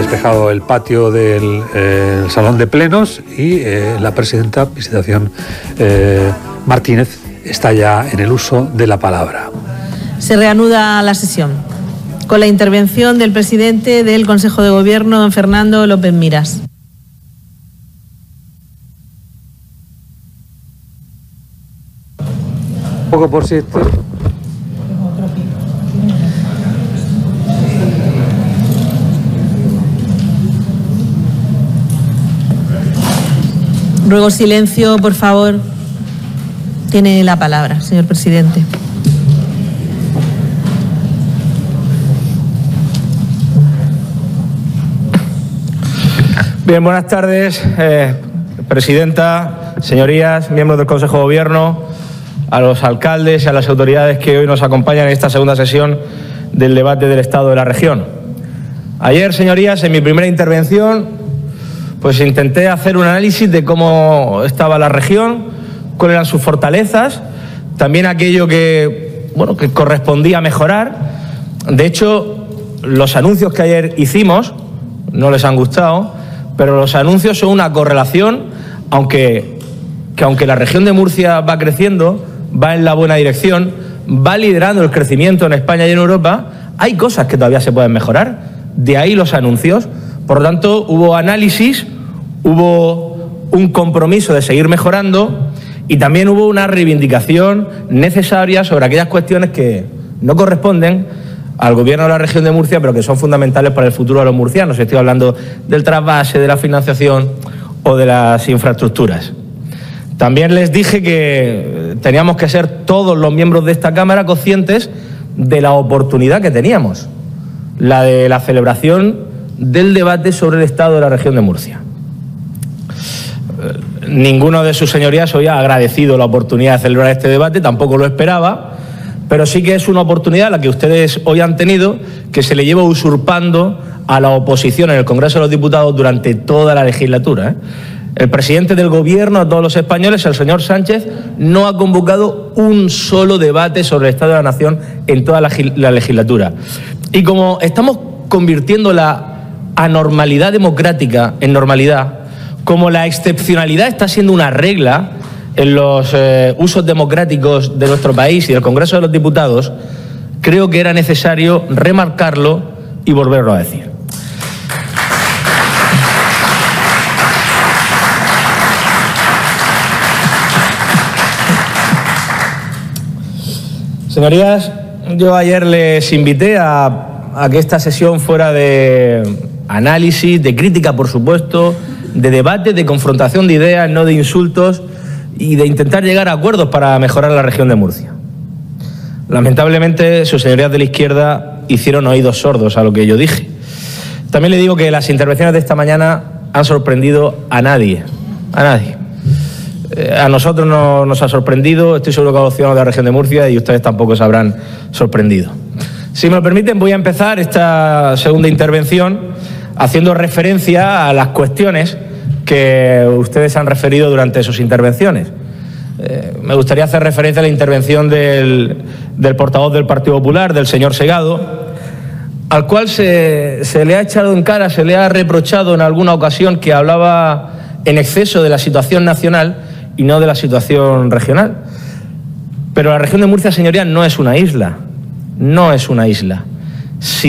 despejado el patio del salón de plenos y la presidenta, Visitación Martínez, está ya en el uso de la palabra. Se reanuda la sesión con la intervención del presidente del Consejo de Gobierno, don Fernando López Miras. Un poco por si esto. Ruego silencio, por favor. Tiene la palabra, señor presidente. Bien, buenas tardes, presidenta, señorías, miembros del Consejo de Gobierno, a los alcaldes y a las autoridades que hoy nos acompañan en esta segunda sesión del debate del Estado de la región. Ayer, señorías, en mi primera intervención, pues intenté hacer un análisis de cómo estaba la región, cuáles eran sus fortalezas, también aquello que correspondía mejorar. De hecho, los anuncios que ayer hicimos no les han gustado, pero los anuncios son una correlación, aunque la región de Murcia va creciendo, va en la buena dirección, va liderando el crecimiento en España y en Europa, hay cosas que todavía se pueden mejorar. De ahí los anuncios. Por lo tanto, hubo análisis, hubo un compromiso de seguir mejorando y también hubo una reivindicación necesaria sobre aquellas cuestiones que no corresponden al Gobierno de la región de Murcia, pero que son fundamentales para el futuro de los murcianos. Estoy hablando del trasvase, de la financiación o de las infraestructuras. También les dije que teníamos que ser todos los miembros de esta Cámara conscientes de la oportunidad que teníamos, la de la celebración del debate sobre el Estado de la región de Murcia. Ninguno de sus señorías hoy ha agradecido la oportunidad de celebrar este debate, tampoco lo esperaba, pero sí que es una oportunidad la que ustedes hoy han tenido, que se le lleva usurpando a la oposición en el Congreso de los Diputados durante toda la legislatura. El presidente del Gobierno, a todos los españoles, el señor Sánchez, no ha convocado un solo debate sobre el Estado de la Nación en toda la legislatura. Y como estamos convirtiendo la anormalidad democrática en normalidad, como la excepcionalidad está siendo una regla en los usos democráticos de nuestro país y del Congreso de los Diputados, creo que era necesario remarcarlo y volverlo a decir. Señorías, yo ayer les invité a que esta sesión fuera de análisis, de crítica, por supuesto, de debate, de confrontación de ideas, no de insultos, y de intentar llegar a acuerdos para mejorar la región de Murcia. Lamentablemente, sus señorías de la izquierda hicieron oídos sordos a lo que yo dije. También le digo que las intervenciones de esta mañana han sorprendido a nadie. A nadie. A nosotros no nos ha sorprendido, estoy seguro que a los ciudadanos de la región de Murcia, y ustedes tampoco se habrán sorprendido. Si me lo permiten, voy a empezar esta segunda intervención haciendo referencia a las cuestiones que ustedes han referido durante sus intervenciones. Me gustaría hacer referencia a la intervención del portavoz del Partido Popular, del señor Segado, al cual se le ha echado en cara, se le ha reprochado en alguna ocasión que hablaba en exceso de la situación nacional y no de la situación regional. Pero la región de Murcia, señorías, no es una isla. No es una isla.